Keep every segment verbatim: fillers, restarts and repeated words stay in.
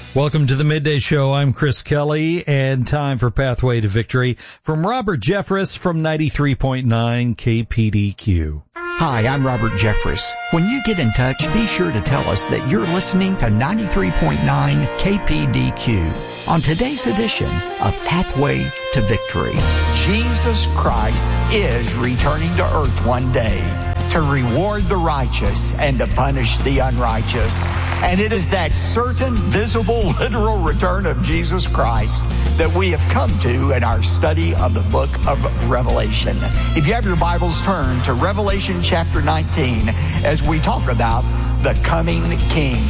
Welcome to the Midday Show. I'm Chris Kelly, and time for Pathway to Victory from Robert Jeffress from ninety-three point nine K P D Q. Hi, I'm Robert Jeffress. When you get in touch, be sure to tell us that you're listening to ninety-three point nine K P D Q on today's edition of Pathway to Victory. Jesus Christ is returning to earth one day to reward the righteous and to punish the unrighteous. And it is that certain, visible, literal return of Jesus Christ that we have come to in our study of the book of Revelation. If you have your Bibles, turn to Revelation chapter nineteen as we talk about the coming King.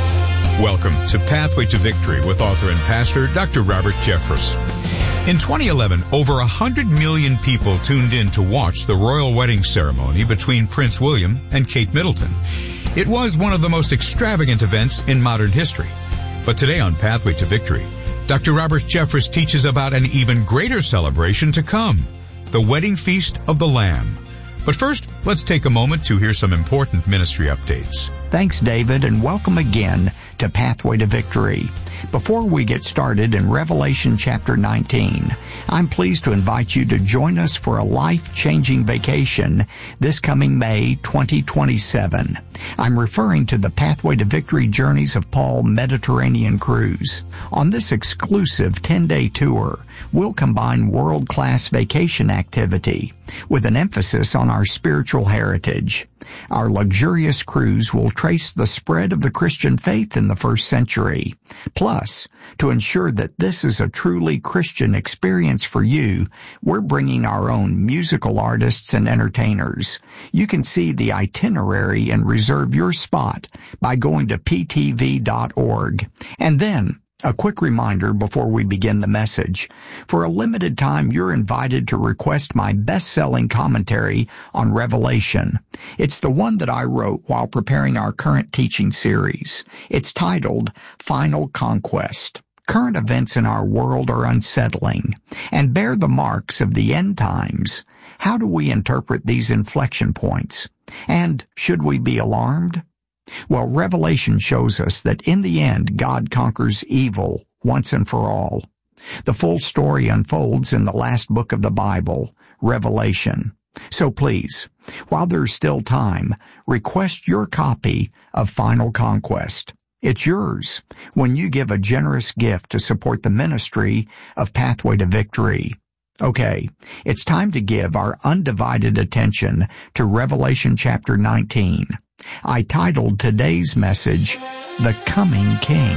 Welcome to Pathway to Victory with author and pastor Doctor Robert Jeffress. In twenty eleven, over one hundred million people tuned in to watch the royal wedding ceremony between Prince William and Kate Middleton. It was one of the most extravagant events in modern history. But today on Pathway to Victory, Doctor Robert Jeffress teaches about an even greater celebration to come, the wedding feast of the Lamb. But first, let's take a moment to hear some important ministry updates. Thanks, David, and welcome again to Pathway to Victory. Before we get started in Revelation chapter nineteen, I'm pleased to invite you to join us for a life-changing vacation this coming May twenty twenty-seven. I'm referring to the Pathway to Victory Journeys of Paul Mediterranean Cruise. On this exclusive ten-day tour, we'll combine world-class vacation activity with an emphasis on our spiritual heritage. Our luxurious cruise will trace the spread of the Christian faith in the first century. Plus, to ensure that this is a truly Christian experience for you, we're bringing our own musical artists and entertainers. You can see the itinerary and reserve your spot by going to p t v dot org. And then, a quick reminder before we begin the message. For a limited time, you're invited to request my best-selling commentary on Revelation. It's the one that I wrote while preparing our current teaching series. It's titled Final Conquest. Current events in our world are unsettling and bear the marks of the end times. How do we interpret these inflection points? And should we be alarmed? Well, Revelation shows us that in the end, God conquers evil once and for all. The full story unfolds in the last book of the Bible, Revelation. So please, while there's still time, request your copy of Final Conquest. It's yours when you give a generous gift to support the ministry of Pathway to Victory. Okay, it's time to give our undivided attention to Revelation chapter nineteen. I titled today's message, The Coming King.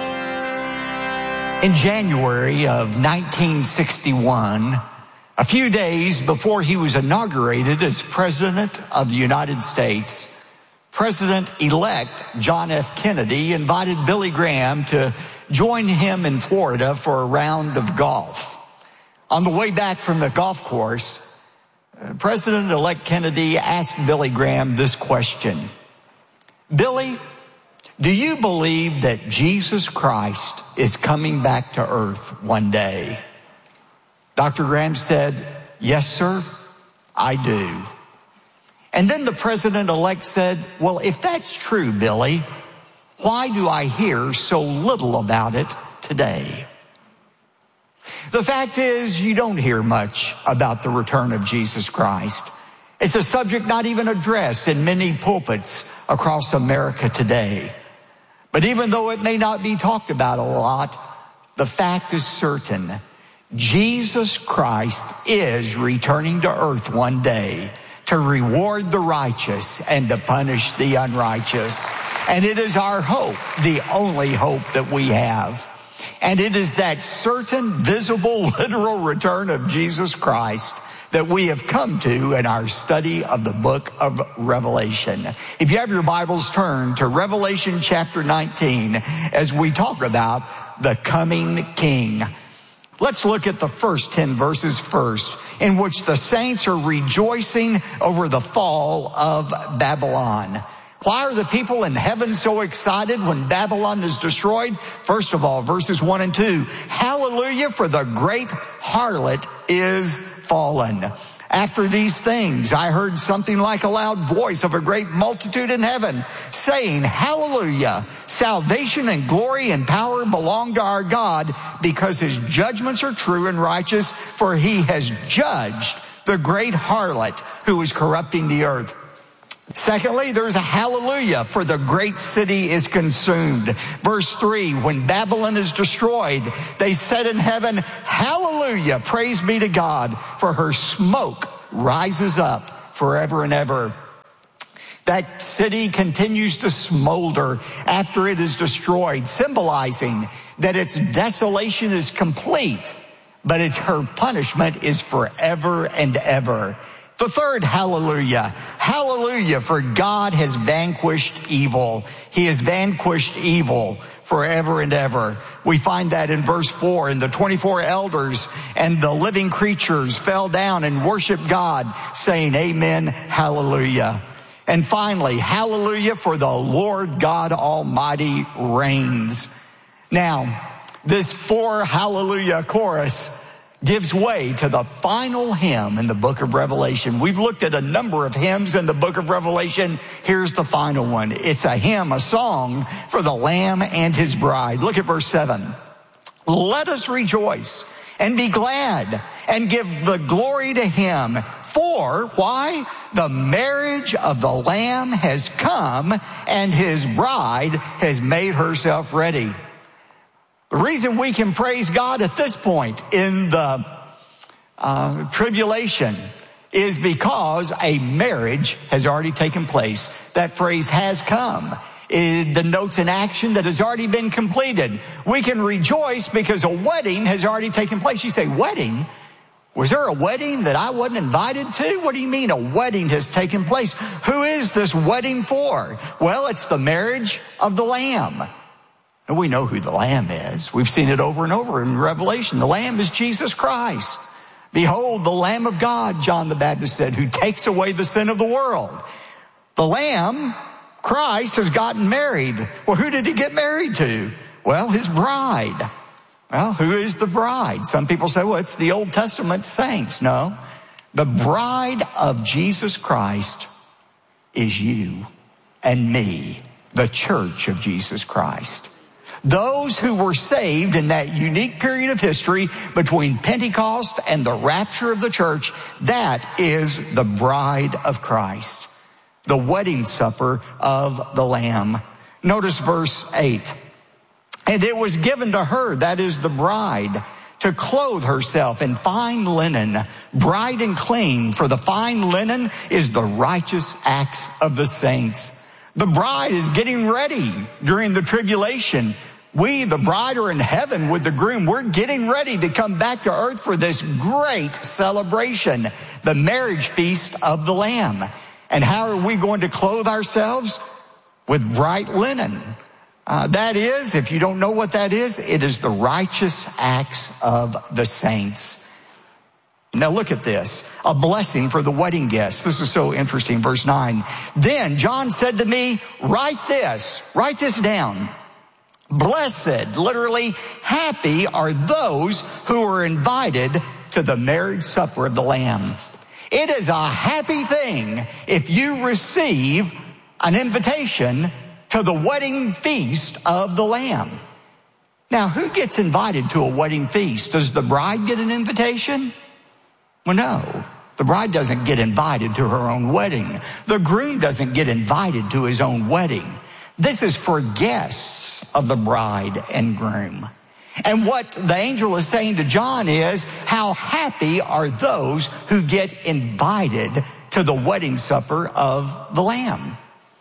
In January of nineteen sixty-one, a few days before he was inaugurated as President of the United States, President-elect John F. Kennedy invited Billy Graham to join him in Florida for a round of golf. On the way back from the golf course, President-elect Kennedy asked Billy Graham this question. Billy, do you believe that Jesus Christ is coming back to earth one day? Doctor Graham said, yes, sir, I do. And then the president-elect said, well, if that's true, Billy, why do I hear so little about it today? The fact is, you don't hear much about the return of Jesus Christ. It's a subject not even addressed in many pulpits across America today. But even though it may not be talked about a lot, the fact is certain. Jesus Christ is returning to earth one day to reward the righteous and to punish the unrighteous. And it is our hope, the only hope that we have. And it is that certain, visible, literal return of Jesus Christ that we have come to in our study of the book of Revelation. If you have your Bibles, turn to Revelation chapter nineteen as we talk about the coming King. Let's look at the first ten verses first, in which the saints are rejoicing over the fall of Babylon. Why are the people in heaven so excited when Babylon is destroyed? First of all, verses one and two. Hallelujah, for the great harlot is fallen. After these things, I heard something like a loud voice of a great multitude in heaven, saying, Hallelujah! Salvation and glory and power belong to our God, because his judgments are true and righteous, for he has judged the great harlot who is corrupting the earth. Secondly, there's a hallelujah, for the great city is consumed. Verse three, when Babylon is destroyed, they said in heaven, Hallelujah, praise be to God, for her smoke rises up forever and ever. That city continues to smolder after it is destroyed, symbolizing that its desolation is complete, but its, her punishment is forever and ever. The third hallelujah, hallelujah, for God has vanquished evil. He has vanquished evil forever and ever. We find that in verse four, and the twenty-four elders and the living creatures fell down and worshiped God, saying, Amen, hallelujah. And finally, hallelujah, for the Lord God Almighty reigns. Now, this four hallelujah chorus gives way to the final hymn in the book of Revelation. We've looked at a number of hymns in the book of Revelation. Here's the final one. It's a hymn, a song for the Lamb and his bride. Look at verse seven. Let us rejoice and be glad and give the glory to him. For, why? The marriage of the Lamb has come, and his bride has made herself ready. The reason we can praise God at this point in the uh, tribulation is because a marriage has already taken place. That phrase, has come, it denotes an action that has already been completed. We can rejoice because a wedding has already taken place. You say, wedding? Was there a wedding that I wasn't invited to? What do you mean a wedding has taken place? Who is this wedding for? Well, it's the marriage of the Lamb. And we know who the Lamb is. We've seen it over and over in Revelation. The Lamb is Jesus Christ. Behold, the Lamb of God, John the Baptist said, who takes away the sin of the world. The Lamb, Christ, has gotten married. Well, who did he get married to? Well, his bride. Well, who is the bride? Some people say, well, it's the Old Testament saints. No, the bride of Jesus Christ is you and me, the church of Jesus Christ. Those who were saved in that unique period of history between Pentecost and the rapture of the church, that is the bride of Christ, the wedding supper of the Lamb. Notice verse eight. And it was given to her, that is the bride, to clothe herself in fine linen, bright and clean, for the fine linen is the righteous acts of the saints. The bride is getting ready during the tribulation. We, the bride, are in heaven with the groom. We're getting ready to come back to earth for this great celebration, the marriage feast of the Lamb. And how are we going to clothe ourselves? With bright linen. Uh, that is, if you don't know what that is, it is the righteous acts of the saints. Now look at this, a blessing for the wedding guests. This is so interesting, verse nine. Then John said to me, write this, write this down. Blessed, literally happy, are those who are invited to the marriage supper of the Lamb. It is a happy thing if you receive an invitation to the wedding feast of the Lamb. Now, who gets invited to a wedding feast? Does the bride get an invitation? Well, no. The bride doesn't get invited to her own wedding. The groom doesn't get invited to his own wedding. This is for guests of the bride and groom. And what the angel is saying to John is, how happy are those who get invited to the wedding supper of the Lamb.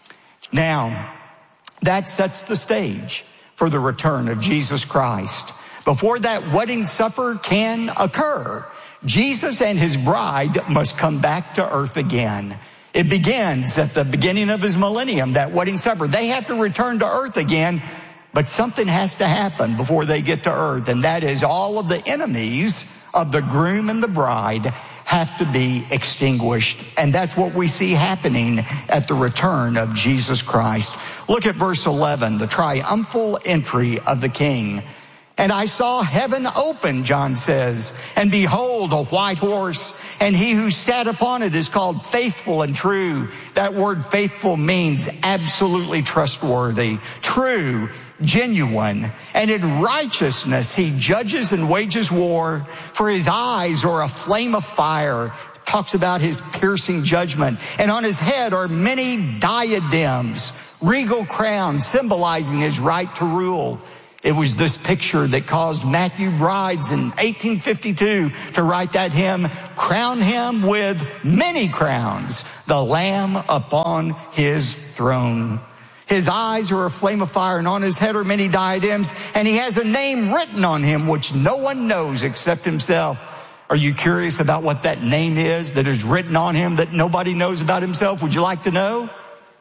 Now, that sets the stage for the return of Jesus Christ. Before that wedding supper can occur, Jesus and his bride must come back to earth again. It begins at the beginning of his millennium, that wedding supper. They have to return to earth again, but something has to happen before they get to earth, and that is all of the enemies of the groom and the bride have to be extinguished. And that's what we see happening at the return of Jesus Christ. Look at verse eleven, the triumphal entry of the King. And I saw heaven open, John says, and behold, a white horse, and he who sat upon it is called Faithful and True. That word faithful means absolutely trustworthy, true, genuine. And in righteousness he judges and wages war, for his eyes are a flame of fire. Talks about his piercing judgment. And on his head are many diadems, regal crowns symbolizing his right to rule. It was this picture that caused Matthew Brides in eighteen fifty-two to write that hymn, crown him with many crowns, the Lamb upon his throne. His eyes are a flame of fire, and on his head are many diadems, and he has a name written on him which no one knows except himself. Are you curious about what that name is that is written on him that nobody knows about himself? Would you like to know?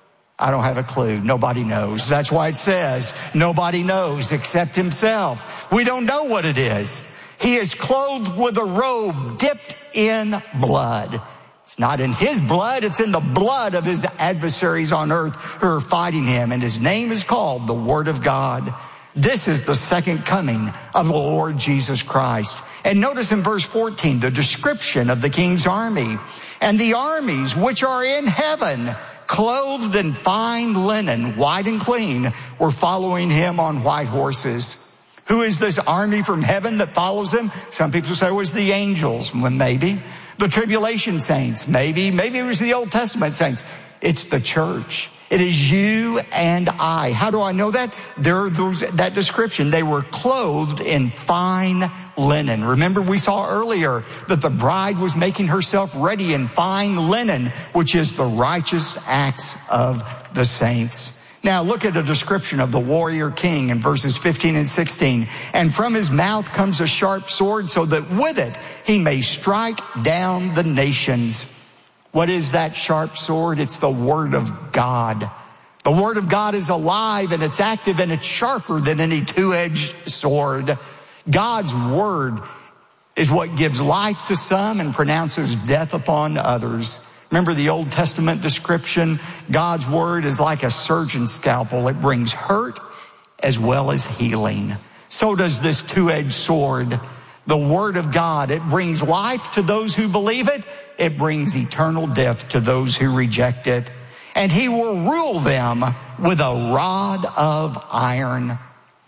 I don't have a clue. Nobody knows. That's why it says nobody knows except himself. We don't know what it is. He is clothed with a robe dipped in blood. It's not in his blood. It's in the blood of his adversaries on earth who are fighting him. And his name is called the Word of God. This is the second coming of the Lord Jesus Christ. And notice in verse fourteen, the description of the king's army. And the armies which are in heaven, clothed in fine linen, white and clean, were following him on white horses. Who is this army from heaven that follows him? Some people say it was the angels, maybe. The tribulation saints, maybe. Maybe it was the Old Testament saints. It's the church. It is you and I. How do I know that? There are those, that description. They were clothed in fine linen. Remember, we saw earlier that the bride was making herself ready in fine linen, which is the righteous acts of the saints. Now look at a description of the warrior king in verses fifteen and sixteen. And from his mouth comes a sharp sword, so that with it he may strike down the nations. What is that sharp sword? It's the Word of God. The Word of God is alive and it's active and it's sharper than any two-edged sword. God's Word is what gives life to some and pronounces death upon others. Remember the Old Testament description? God's Word is like a surgeon's scalpel. It brings hurt as well as healing. So does this two-edged sword. The Word of God, it brings life to those who believe it. It brings eternal death to those who reject it. And he will rule them with a rod of iron.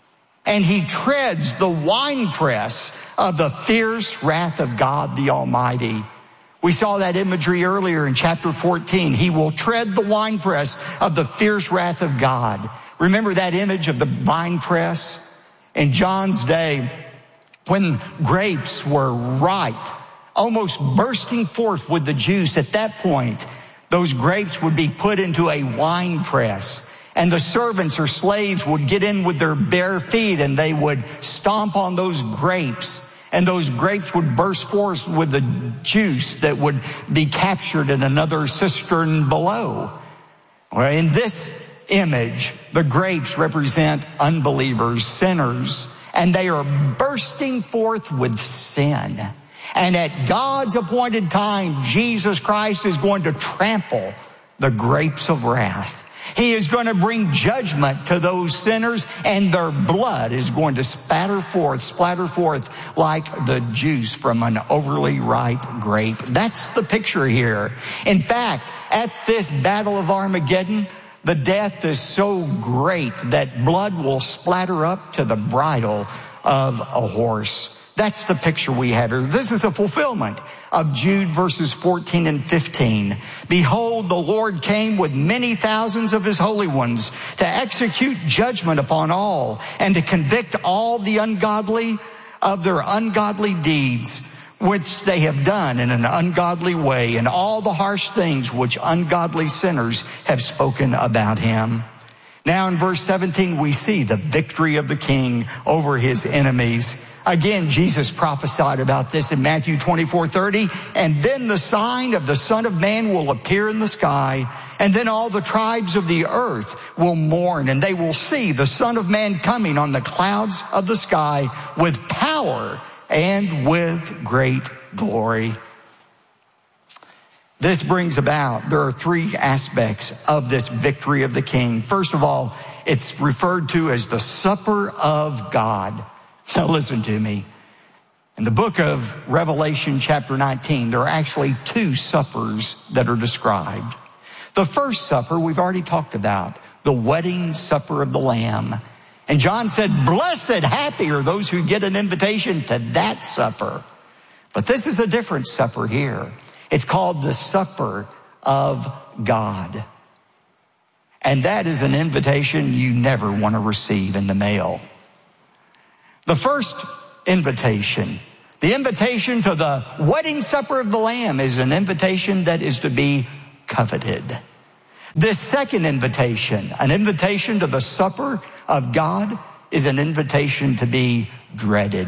And he treads the winepress of the fierce wrath of God the Almighty. We saw that imagery earlier in chapter fourteen. He will tread the winepress of the fierce wrath of God. Remember that image of the winepress? In John's day, when grapes were ripe, almost bursting forth with the juice, at that point, those grapes would be put into a wine press. And the servants or slaves would get in with their bare feet and they would stomp on those grapes. And those grapes would burst forth with the juice that would be captured in another cistern below. Well, in this image, the grapes represent unbelievers, sinners, and they are bursting forth with sin. And at God's appointed time, Jesus Christ is going to trample the grapes of wrath. He is going to bring judgment to those sinners, and their blood is going to spatter forth, splatter forth like the juice from an overly ripe grape. That's the picture here. In fact, at this battle of Armageddon, the death is so great that blood will splatter up to the bridle of a horse. That's the picture we have here. This is a fulfillment of Jude verses fourteen and fifteen. Behold, the Lord came with many thousands of his holy ones to execute judgment upon all and to convict all the ungodly of their ungodly deeds, which they have done in an ungodly way, and all the harsh things which ungodly sinners have spoken about him. Now in verse seventeen, we see the victory of the king over his enemies. Again, Jesus prophesied about this in Matthew twenty-four thirty. And then the sign of the Son of Man will appear in the sky. And then all the tribes of the earth will mourn, and they will see the Son of Man coming on the clouds of the sky with power and with great glory. This brings about, there are three aspects of this victory of the king. First of all, it's referred to as the supper of God. Now listen to me. In the book of Revelation chapter nineteen, there are actually two suppers that are described. The first supper we've already talked about, the wedding supper of the Lamb. And John said, blessed, happy are those who get an invitation to that supper. But this is a different supper here. It's called the supper of God. And that is an invitation you never want to receive in the mail. The first invitation, the invitation to the wedding supper of the Lamb, is an invitation that is to be coveted. This second invitation, an invitation to the supper of God, is an invitation to be dreaded.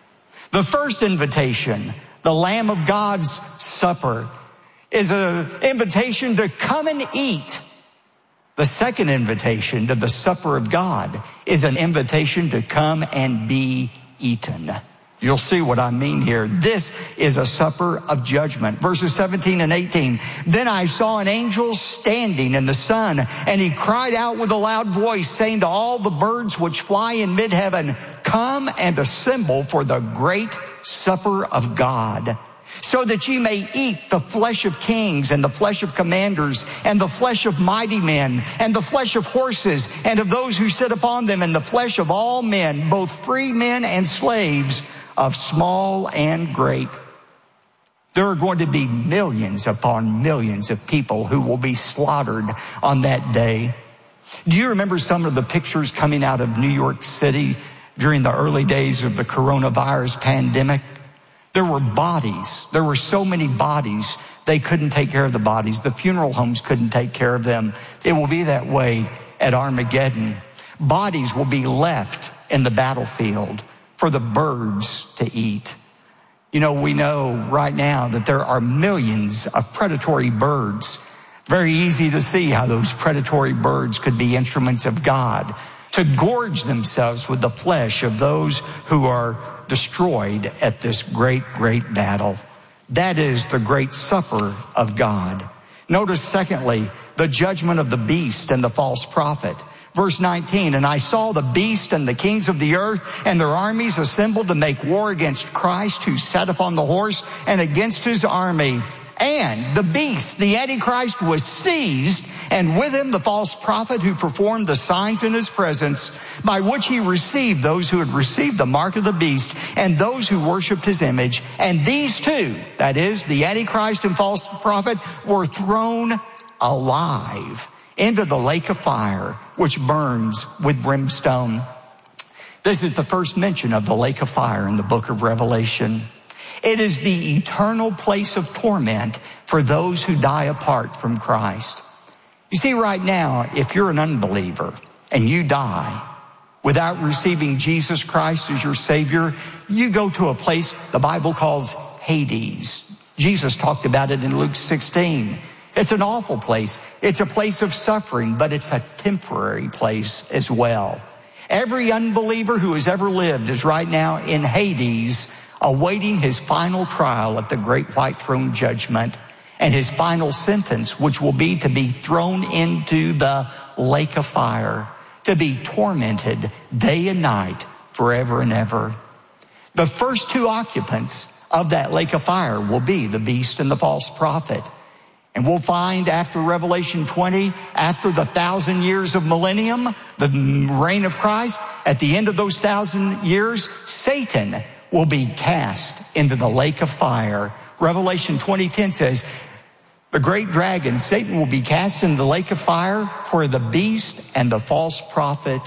The first invitation, the Lamb of God's supper, is an invitation to come and eat. The second invitation to the supper of God is an invitation to come and be eaten. You'll see what I mean here. This is a supper of judgment. Verses seventeen and eighteen. Then I saw an angel standing in the sun, and he cried out with a loud voice, saying to all the birds which fly in mid-heaven, come and assemble for the great supper of God, so that ye may eat the flesh of kings and the flesh of commanders and the flesh of mighty men and the flesh of horses and of those who sit upon them and the flesh of all men, both free men and slaves, of small and great. There are going to be millions upon millions of people who will be slaughtered on that day. Do you remember some of the pictures coming out of New York City during the early days of the coronavirus pandemic? There were bodies. There were so many bodies, they couldn't take care of the bodies. The funeral homes couldn't take care of them. It will be that way at Armageddon. Bodies will be left in the battlefield for the birds to eat. You know, we know right now that there are millions of predatory birds. Very easy to see how those predatory birds could be instruments of God to gorge themselves with the flesh of those who are destroyed at this great, great battle. That is the great supper of God. Notice, secondly, the judgment of the beast and the false prophet. Verse nineteen, and I saw the beast and the kings of the earth and their armies assembled to make war against Christ who sat upon the horse and against his army. And the beast, the Antichrist, was seized, and with him the false prophet who performed the signs in his presence, by which he received those who had received the mark of the beast and those who worshipped his image. And these two, that is, the Antichrist and false prophet, were thrown alive into the lake of fire, which burns with brimstone. This is the first mention of the lake of fire in the book of Revelation. It is the eternal place of torment for those who die apart from Christ. You see, right now, if you're an unbeliever and you die without receiving Jesus Christ as your Savior, you go to a place the Bible calls Hades. Jesus talked about it in Luke sixteen. It's an awful place. It's a place of suffering, but it's a temporary place as well. Every unbeliever who has ever lived is right now in Hades, awaiting his final trial at the great white throne judgment and his final sentence, which will be to be thrown into the lake of fire, to be tormented day and night forever and ever. The first two occupants of that lake of fire will be the beast and the false prophet. And we'll find after Revelation twenty, after the thousand years of millennium, the reign of Christ, at the end of those thousand years, Satan will be cast into the lake of fire. Revelation twenty ten says, the great dragon, Satan, will be cast into the lake of fire where the beast and the false prophet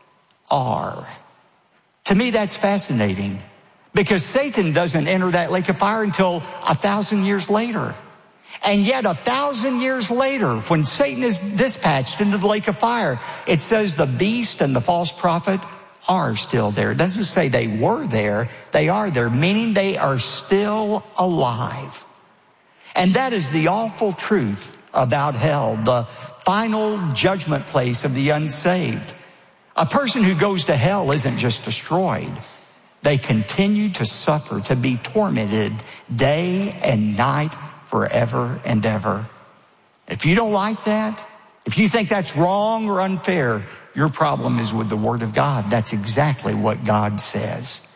are. To me, that's fascinating because Satan doesn't enter that lake of fire until a thousand years later. And yet a thousand years later, when Satan is dispatched into the lake of fire, it says the beast and the false prophet are still there. It doesn't say they were there. They are there, meaning they are still alive. And that is the awful truth about hell, the final judgment place of the unsaved. A person who goes to hell isn't just destroyed. They continue to suffer, to be tormented day and night forever and ever. If you don't like that, if you think that's wrong or unfair, your problem is with the Word of God. That's exactly what God says.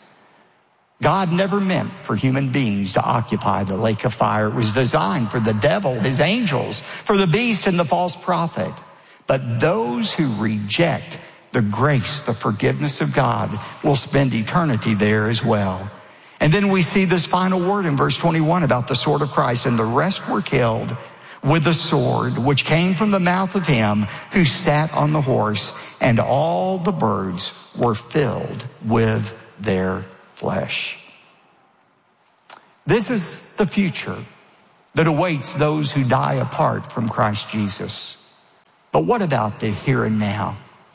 God never meant for human beings to occupy the lake of fire. It was designed for the devil, his angels, for the beast and the false prophet. But those who reject the grace, the forgiveness of God, will spend eternity there as well. And then we see this final word in verse twenty-one about the sword of Christ. And the rest were killed with the sword which came from the mouth of him who sat on the horse, and all the birds were filled with their flesh. This is the future that awaits those who die apart from Christ Jesus. But what about the here and now?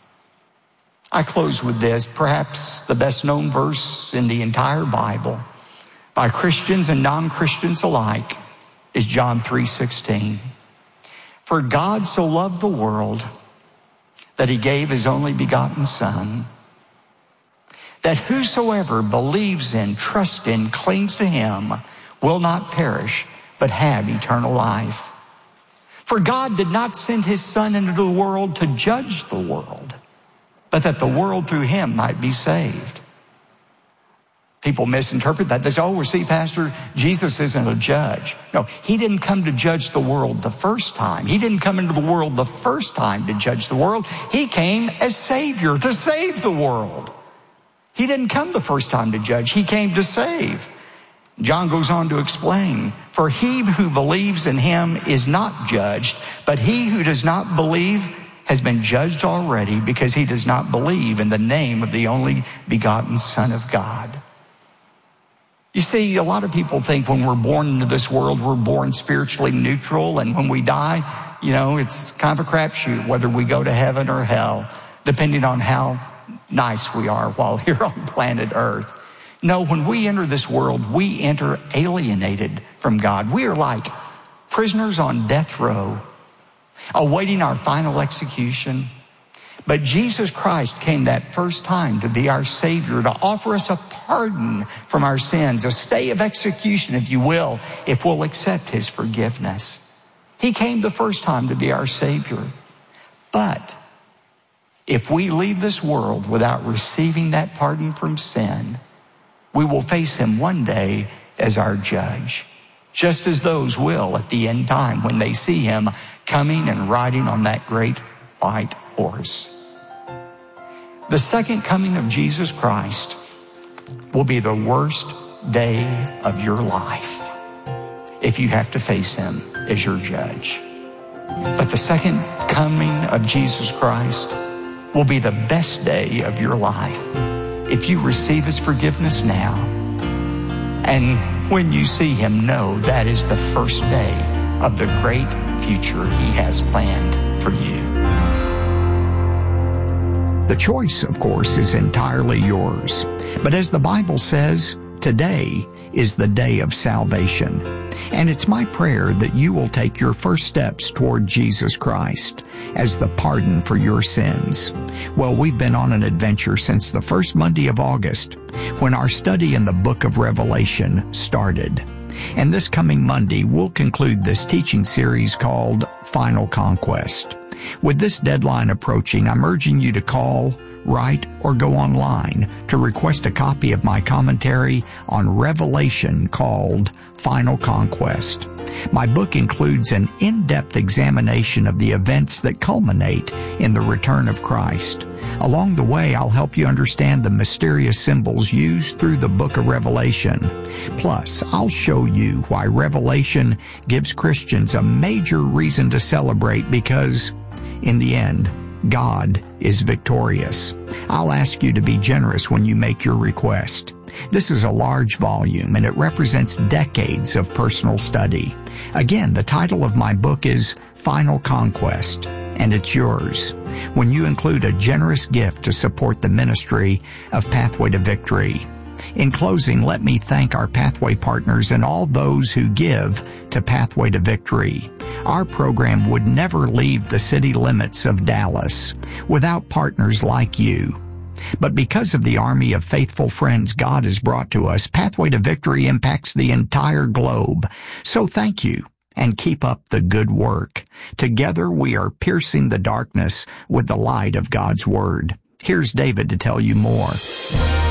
I close with this, perhaps the best known verse in the entire Bible by Christians and non-Christians alike is John three sixteen. For God so loved the world that he gave his only begotten Son, that whosoever believes in, trusts in, clings to him will not perish, but have eternal life. For God did not send his Son into the world to judge the world, but that the world through him might be saved. People misinterpret that. They say, oh, well, see, Pastor, Jesus isn't a judge. No, he didn't come to judge the world the first time. He didn't come into the world the first time to judge the world. He came as Savior to save the world. He didn't come the first time to judge. He came to save. John goes on to explain, for he who believes in him is not judged, but he who does not believe has been judged already because he does not believe in the name of the only begotten Son of God. You see, a lot of people think when we're born into this world, we're born spiritually neutral, and when we die, you know, it's kind of a crapshoot whether we go to heaven or hell, depending on how nice we are while here on planet Earth. No, when we enter this world, we enter alienated from God. We are like prisoners on death row, awaiting our final execution. But Jesus Christ came that first time to be our Savior, to offer us a pardon from our sins, a stay of execution, if you will, if we'll accept his forgiveness. He came the first time to be our Savior. But if we leave this world without receiving that pardon from sin, we will face him one day as our judge, just as those will at the end time when they see him coming and riding on that great white horse. The second coming of Jesus Christ will be the worst day of your life if you have to face him as your judge. But the second coming of Jesus Christ will be the best day of your life if you receive his forgiveness now. And when you see him, know that is the first day of the great future he has planned for you. The choice, of course, is entirely yours. But as the Bible says, today is the day of salvation. And it's my prayer that you will take your first steps toward Jesus Christ as the pardon for your sins. Well, we've been on an adventure since the first Monday of August, when our study in the book of Revelation started. And this coming Monday, we'll conclude this teaching series called Final Conquest. With this deadline approaching, I'm urging you to call, write, or go online to request a copy of my commentary on Revelation called Final Conquest. My book includes an in-depth examination of the events that culminate in the return of Christ. Along the way, I'll help you understand the mysterious symbols used through the book of Revelation. Plus, I'll show you why Revelation gives Christians a major reason to celebrate because, in the end, God is victorious. I'll ask you to be generous when you make your request. This is a large volume, and it represents decades of personal study. Again, the title of my book is Final Conquest, and it's yours when you include a generous gift to support the ministry of Pathway to Victory. In closing, let me thank our Pathway partners and all those who give to Pathway to Victory. Our program would never leave the city limits of Dallas without partners like you. But because of the army of faithful friends God has brought to us, Pathway to Victory impacts the entire globe. So thank you, and keep up the good work. Together we are piercing the darkness with the light of God's Word. Here's David to tell you more.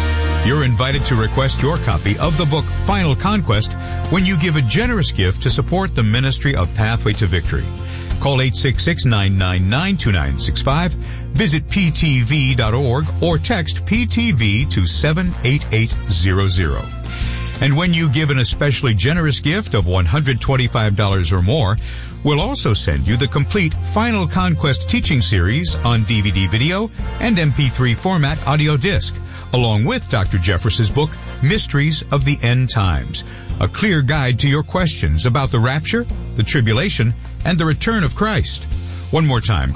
You're invited to request your copy of the book Final Conquest when you give a generous gift to support the ministry of Pathway to Victory. Call eight six six, nine nine nine, two nine six five, visit p t v dot org, or text P T V to seven eight eight zero zero. And when you give an especially generous gift of one hundred twenty-five dollars or more, we'll also send you the complete Final Conquest teaching series on D V D video and M P three format audio disc, along with Doctor Jeffress's book, Mysteries of the End Times, a clear guide to your questions about the rapture, the tribulation, and the return of Christ. One more time,